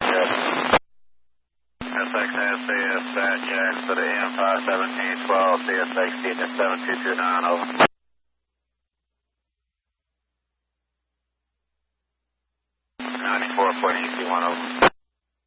SXS Stat Jax to the M51712, CS18 at 7229, over. 94.EC1, over.